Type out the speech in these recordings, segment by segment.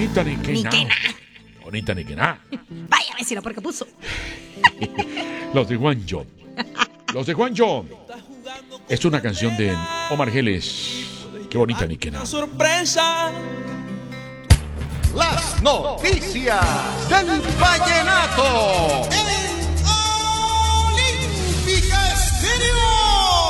Bonita ni que Ni nada. que nada. Bonita ni que nada. Vaya vecino, porque puso. Los de Juancho. Los de Juancho. Es una canción de Omar Geles. Qué bonita ni que nada. Sorpresa. Las noticias del vallenato. Olímpica Estéreo.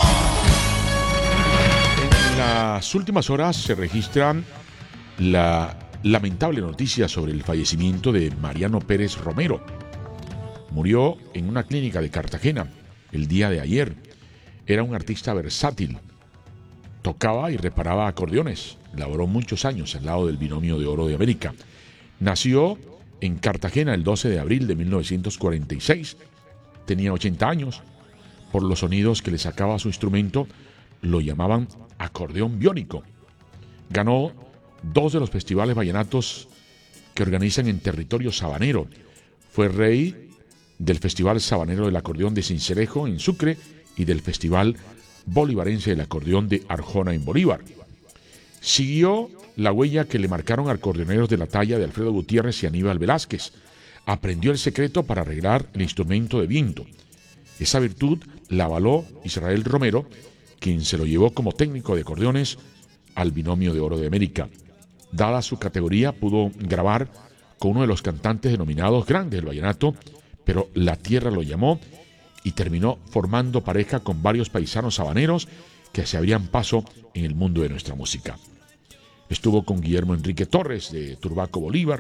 En las últimas horas se registra la lamentable noticia sobre el fallecimiento de Mariano Pérez Romero. Murió en una clínica de Cartagena el día de ayer. Era un artista versátil. Tocaba y reparaba acordeones. Laboró muchos años al lado del Binomio de Oro de América. Nació en Cartagena el 12 de abril de 1946. Tenía 80 años. Por los sonidos que le sacaba a su instrumento, lo llamaban acordeón biónico. Ganó 2 de los festivales vallenatos que organizan en territorio sabanero. Fue rey del Festival Sabanero del Acordeón de Sincelejo en Sucre y del Festival Bolivarense del Acordeón de Arjona en Bolívar. Siguió la huella que le marcaron acordeoneros de la talla de Alfredo Gutiérrez y Aníbal Velázquez. Aprendió el secreto para arreglar el instrumento de viento. Esa virtud la avaló Israel Romero, quien se lo llevó como técnico de acordeones al Binomio de Oro de América. Dada su categoría, pudo grabar con uno de los cantantes denominados grandes del vallenato, pero la tierra lo llamó y terminó formando pareja con varios paisanos habaneros que se abrían paso en el mundo de nuestra música. Estuvo con Guillermo Enrique Torres de Turbaco Bolívar.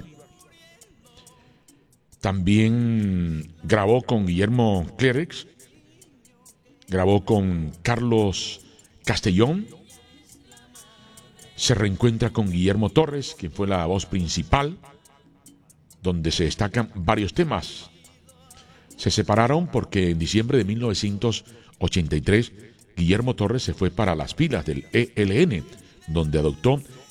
También grabó con Guillermo Clérix. Grabó con Carlos Castellón. Se reencuentra con Guillermo Torres, quien fue la voz principal, donde se destacan varios temas. Se separaron porque en diciembre de 1983 Guillermo Torres se fue para las filas del ELN, donde adoptó